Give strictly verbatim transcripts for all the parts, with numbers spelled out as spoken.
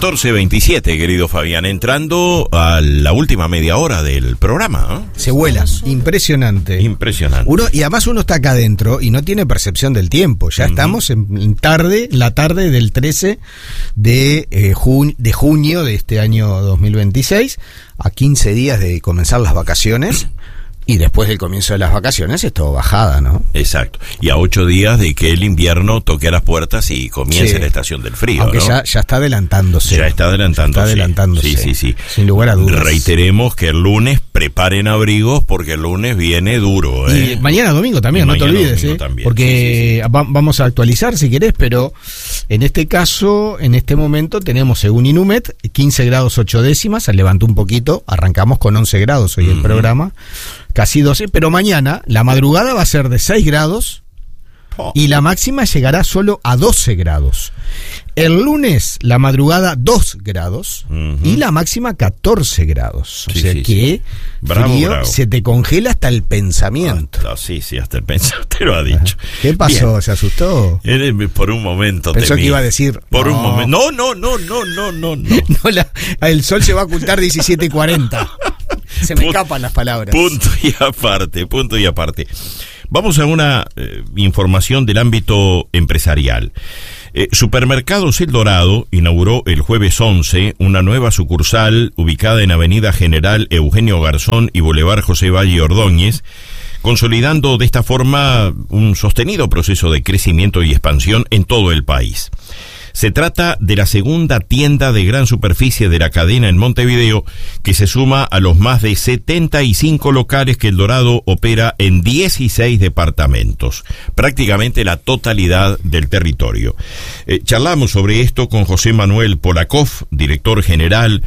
catorce veintisiete, querido Fabián, entrando a la última media hora del programa, ¿no? Se vuela, impresionante. Impresionante. Uno, y además uno está acá adentro y no tiene percepción del tiempo. Ya uh-huh. estamos en, en tarde, la tarde del trece de, eh, jun- de junio de este año dos mil veintiséis, a quince días de comenzar las vacaciones. Y después del comienzo de las vacaciones es todo bajada, ¿no? Exacto. Y a ocho días de que el invierno toque a las puertas y comience sí. la estación del frío, Aunque ¿no? ya, ya está adelantándose. Ya está adelantándose. Está adelantándose. Sí, sí, sí. Sin lugar a dudas. Reiteremos que el lunes preparen abrigos porque el lunes viene duro, ¿eh? Y mañana domingo también, y no te olvides, ¿eh? También. Porque sí, sí, sí. Va, vamos a actualizar si querés, pero en este caso, en este momento tenemos, según Inumet, quince grados ocho décimas, se levantó un poquito, arrancamos con once grados hoy uh-huh. el programa. Casi doce, pero mañana la madrugada va a ser de seis grados oh. y la máxima llegará solo a doce grados. El lunes la madrugada dos grados uh-huh. y la máxima catorce grados. O sí, sea sí, que sí. Bravo, frío bravo. Se te congela hasta el pensamiento. Hasta, sí, sí, hasta el pensamiento te lo ha dicho. ¿Qué pasó? Bien. ¿Se asustó? Por un momento. Pensó temí. Que iba a decir. Por no. un momento. No, no, no, no, no, no. no. no la, el sol se va a ocultar diecisiete y cuarenta. Se me escapan las palabras. Punto y aparte, punto y aparte. Vamos a una eh, información del ámbito empresarial. Eh, Supermercados El Dorado inauguró el jueves once una nueva sucursal ubicada en Avenida General Eugenio Garzón y Boulevard José Valle Ordóñez, consolidando de esta forma un sostenido proceso de crecimiento y expansión en todo el país. Se trata de la segunda tienda de gran superficie de la cadena en Montevideo, que se suma a los más de setenta y cinco locales que El Dorado opera en dieciséis departamentos, prácticamente la totalidad del territorio. Eh, charlamos sobre esto con José Manuel Polakov, director general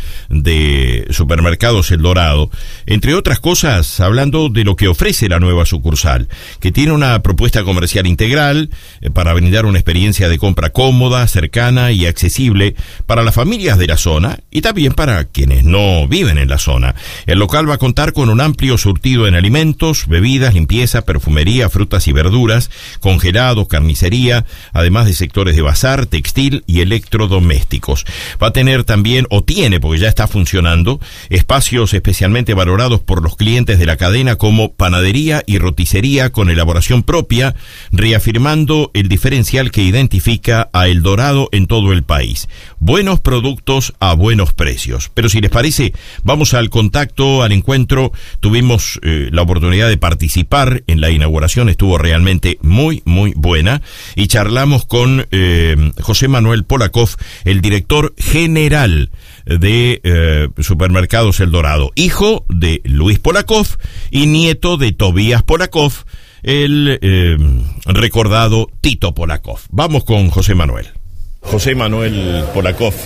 de Supermercados El Dorado, entre otras cosas hablando de lo que ofrece la nueva sucursal, que tiene una propuesta comercial integral eh, para brindar una experiencia de compra cómoda, cercana y accesible para las familias de la zona y también para quienes no viven en la zona. El local va a contar con un amplio surtido en alimentos, bebidas, limpieza, perfumería, frutas y verduras, congelados, carnicería, además de sectores de bazar, textil y electrodomésticos. Va a tener también, o tiene, porque ya está funcionando, espacios especialmente valorados por los clientes de la cadena como panadería y roticería con elaboración propia, reafirmando el diferencial que identifica a El Dorado en todo el país. Buenos productos a buenos precios. Pero si les parece, vamos al contacto, al encuentro. Tuvimos eh, la oportunidad de participar en la inauguración, estuvo realmente muy, muy buena. Y charlamos con eh, José Manuel Polakov, el director general de eh, Supermercados El Dorado, hijo de Luis Polakov y nieto de Tobías Polakov, el eh, recordado Tito Polakov. Vamos con José Manuel. José Manuel Polakov,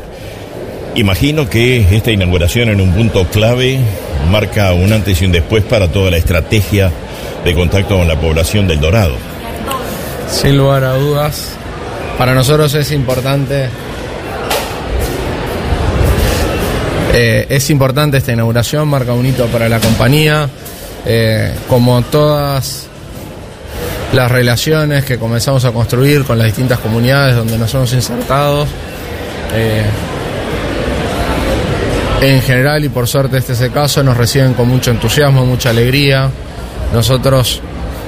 imagino que esta inauguración en un punto clave marca un antes y un después para toda la estrategia de contacto con la población del Dorado. Sin lugar a dudas, para nosotros es importante, eh, es importante esta inauguración, marca un hito para la compañía, eh, como todas las relaciones que comenzamos a construir con las distintas comunidades donde nos hemos insertado. Eh, en general, y por suerte este es el caso, nos reciben con mucho entusiasmo, mucha alegría. Nosotros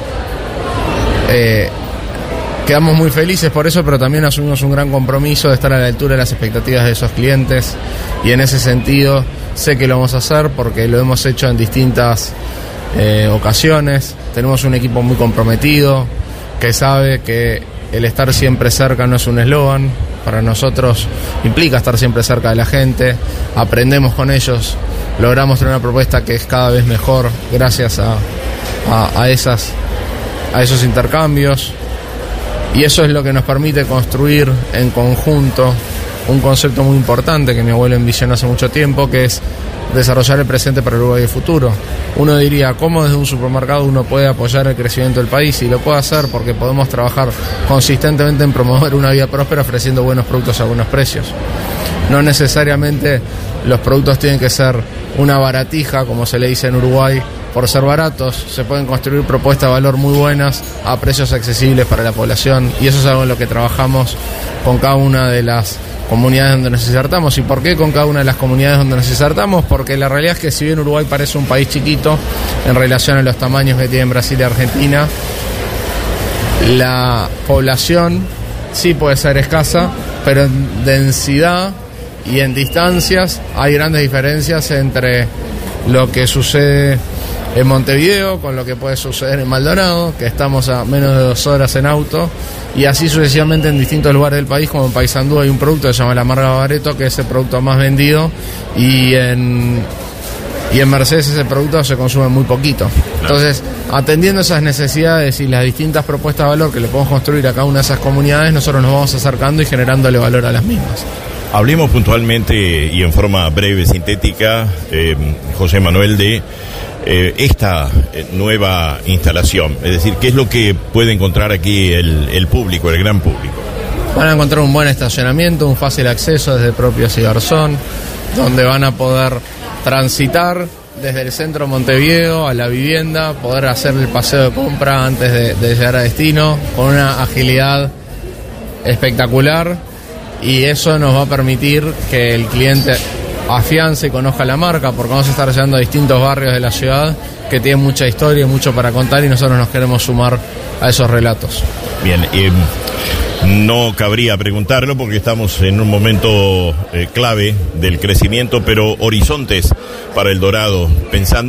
eh, quedamos muy felices por eso, pero también asumimos un gran compromiso de estar a la altura de las expectativas de esos clientes, y en ese sentido sé que lo vamos a hacer porque lo hemos hecho en distintas Eh, ocasiones. Tenemos un equipo muy comprometido que sabe que el estar siempre cerca no es un eslogan. Para nosotros implica estar siempre cerca de la gente, aprendemos con ellos, logramos tener una propuesta que es cada vez mejor gracias a, a, a, esas, a esos intercambios, y eso es lo que nos permite construir en conjunto un concepto muy importante que mi abuelo envisionó hace mucho tiempo, que es desarrollar el presente para el Uruguay del futuro. Uno diría, ¿cómo desde un supermercado uno puede apoyar el crecimiento del país? Y lo puede hacer porque podemos trabajar consistentemente en promover una vida próspera ofreciendo buenos productos a buenos precios. No necesariamente los productos tienen que ser una baratija, como se le dice en Uruguay, por ser baratos. Se pueden construir propuestas de valor muy buenas a precios accesibles para la población, y eso es algo en lo que trabajamos con cada una de las comunidades donde nos insertamos. ¿Y por qué con cada una de las comunidades donde nos insertamos? Porque la realidad es que si bien Uruguay parece un país chiquito en relación a los tamaños que tienen Brasil y Argentina, la población sí puede ser escasa, pero en densidad y en distancias hay grandes diferencias entre lo que sucede en Montevideo con lo que puede suceder en Maldonado, que estamos a menos de dos horas en auto, y así sucesivamente en distintos lugares del país. Como en Paysandú hay un producto que se llama la Amarga Bareto, que es el producto más vendido, y en, y en Mercedes ese producto se consume muy poquito. Entonces, atendiendo esas necesidades y las distintas propuestas de valor que le podemos construir a cada una de esas comunidades, nosotros nos vamos acercando y generándole valor a las mismas. Hablemos puntualmente y en forma breve, sintética, eh, José Manuel, de eh, esta eh, nueva instalación. Es decir, ¿qué es lo que puede encontrar aquí el, el público, el gran público? Van a encontrar un buen estacionamiento, un fácil acceso desde el propio Cigarzón, donde van a poder transitar desde el centro de Montevideo a la vivienda, poder hacer el paseo de compra antes de, de llegar a destino, con una agilidad espectacular. Y eso nos va a permitir que el cliente afiance y conozca la marca, porque vamos a estar llegando a distintos barrios de la ciudad que tienen mucha historia y mucho para contar, y nosotros nos queremos sumar a esos relatos. Bien, eh, no cabría preguntarlo porque estamos en un momento eh, clave del crecimiento, pero horizontes para El Dorado, pensando